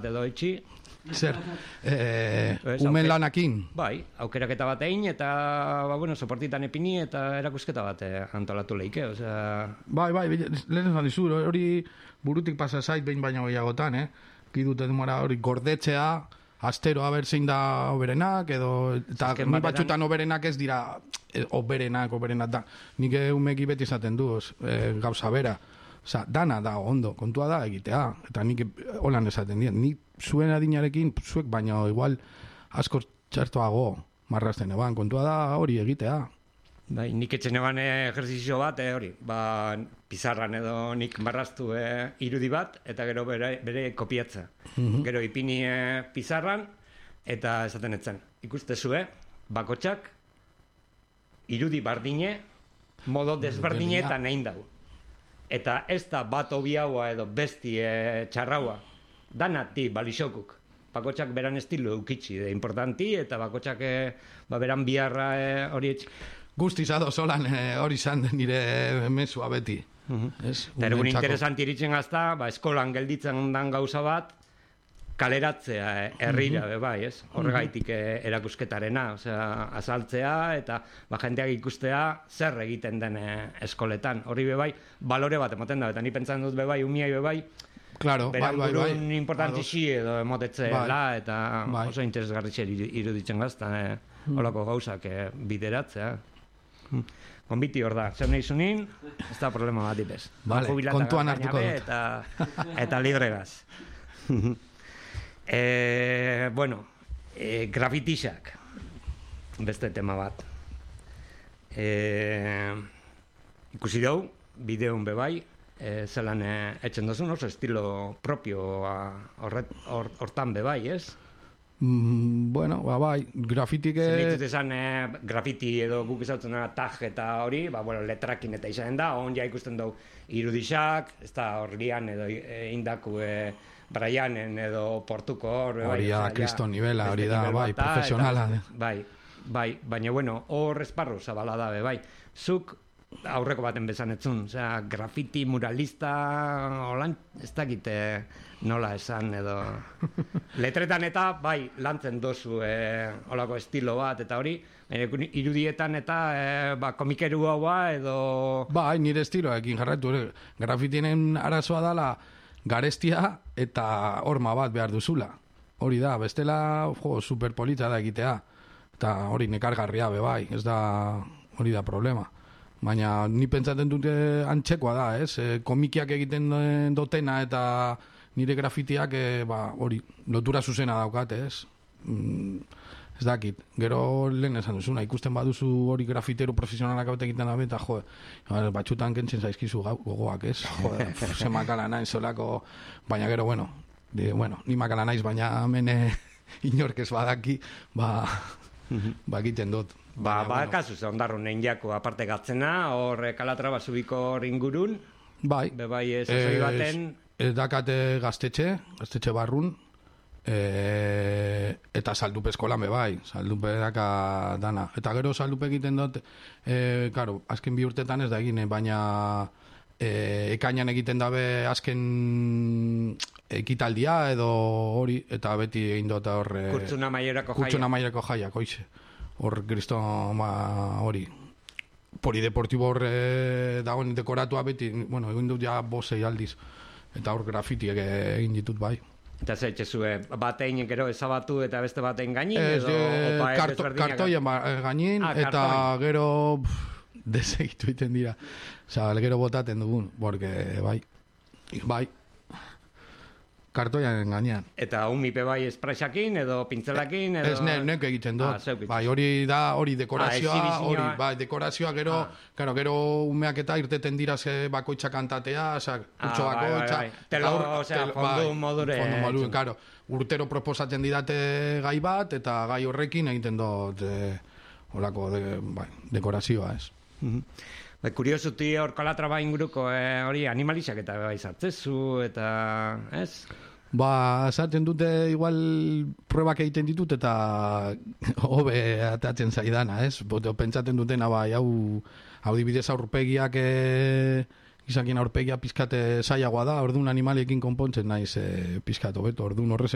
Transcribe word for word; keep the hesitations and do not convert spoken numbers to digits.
bat edo itxi. Zer, eh, umen lanakin? Bai, aukeraketa bat egin, eta, ba, bueno, soportitan epini, eta erakusketa bat eh, antolatu leike, osea... Bai, bai, lehen esan dizur, hori burutik pasa zait behin baina gehiagotan, eh? Pidute demora hori gordetzea, astero haber zein da oberenak, edo, eta ni batxutan oberenak ez dira, eh, oberenak, oberenak da. Nik umeki beti izaten du, eh, gauza bera. Osa, dana da, ondo, kontua da egitea, eta nik holan esaten dien. Nik zuen adinarekin, zuek baina igual asko txertoago marrazten eban, kontua da hori egitea. Bai, nik etxen eban ejerzizio bat, eh, hori, ba, pizarran edo nik marraztu eh, irudi bat, eta gero bere, bere kopiatza. Mm-hmm. Gero ipini eh, pizarran, eta esaten etzen. Ikuste zue, bakotxak, irudi bardine, modo desbardine eta nein dago. Eta ez da bat obiaua edo besti e, txarraua. Danati balixokuk. Bakotxak beran estilo eukitzi, de importanti, eta bakotxak e, ba, beran biharra e, hori etx. Guztiz ado solan hori e, izan nire mesua beti. Uh-huh. Eta egun interesanti iritzen gazta, ba, eskolan gelditzen dan gauza bat, kaleratzea eh, herrira, uh-huh. bai, ez? Horregaitik eh, erakusketarena, osea, azaltzea eta ba, jendeak ikustea zer egiten den eh, eskoletan. Horri bebai, balore bat emoten da, eta ni pentsan dut bebai, umiai bebai, claro, beran bai, bai, burun bai. importantixi edo emotetzeela, bai. eta bai. oso interesgarritxe iruditzen gazta, eh, holako gauzak eh, bideratzea. Konbiti hor da, zer nahi zunin, ez da problema bat ipez. Vale, kontuan hartuko dut. Eta, eta libregaz. E, bueno, e, grafitixak, beste tema bat. E, ikusi dugu, bideon bebai, e, zelan e, etxen dozun oso estilo propioa hortan bebai, ez? Mm, bueno, ba, bai, grafitik... Zer ditut esan, e, grafiti edo guk izautzen dara tag eta hori, ba, bueno, letrakin eta izan da, on ja ikusten dugu irudixak, ez da horrian edo e, indaku... E, Brianen edo Portuko hor... Hori da, kriston nivela, hori da, bai, profesionala. Bai, bai, baina bueno, hor esparru zabala da, bai. Zuk aurreko baten bezanetzun, osea, grafiti, muralista, holan, ez dakite nola esan edo... Letretan eta, bai, lantzen dozu eh, holako estilo bat, eta hori, irudietan eta eh, ba, komikeru haua edo... Bai, nire estiloekin jarraitu, grafitinen arazoa dala, garestia eta horma bat behar duzula. Hori da, bestela, jo, superpolitza da egitea. Eta hori nekargarria be bai, ez da, hori da problema. Baina ni pentsaten dute antzekoa da, ez? E, komikiak egiten dotena eta nire grafitiak, e, ba, hori, lotura zuzena daukat, ez? Mm, ez dakit, gero lehen esan duzuna, ikusten baduzu hori grafitero profesionalak bat egiten dabe, eta jo, batxutan kentzen zaizkizu gogoak, ez? Jo, ze makala naiz solako, baina gero, bueno, de, bueno, ni makala naiz, baina hemen inork ez badaki, ba, ba egiten dut. Ba, ba, bueno. Kasu ze ondarru nein jako aparte gatzena, hor kalatra basubiko hor ingurun, bai, bebai ez azoi baten... Ez dakate gaztetxe, gaztetxe barrun, E, eta saldupe eskolan be bai, saldupe daka dana. Eta gero saldupe egiten dut, e, karo, azken bi urtetan ez da egin, baina e, ekainan egiten dabe azken ekitaldia edo hori, eta beti egin dut hor... E, Kurtsuna maierako jaia. Kurtsuna maierako jaia, koize. Hor, kristo, ma, hori. Polideportibo hor e, dagoen dekoratua beti, bueno, egin dut ja bosei aldiz. Eta hor grafitiek egin ditut bai. Eta zer txezue, batein gero ezabatu eta beste batein gainin? Ez, edo, e, karto, kartoien gainin, ah, eta kartoi. Gero desegitu iten dira. Osa, gero botaten dugun, porque bai, bai, kartoian gainean. Eta humipe bai espraxakin edo pintzelakin? Edo... Ez, ne, nek egiten dut. Ah, bai, hori da, hori dekorazioa, ah, hori, bai, dekorazioa gero, ah. Claro, gero umeak eta irteten dira ze bakoitza kantatea, oza, kurtso ah, bakoitza. Bai, bai, bai. Telo, osea, fondu bai, modure. Fondu modure, claro. Urtero proposatzen didate gai bat, eta gai horrekin egiten dut, eh, holako, de, bai, dekorazioa, ez. Mm-hmm. Bai, kuriosuti hor kalatra inguruko eh, hori animalizak eta bai zartzezu eta, ez? Ba, sartzen dute igual pruebak egiten ditut eta hobe atatzen zaidana, ez? Bote, pentsaten dutena bai, hau, hau dibidez aurpegiak e, izakien aurpegia pizkate zailagoa da, orduan animaliekin konpontzen naiz e, pizkate hobeto, orduan horrez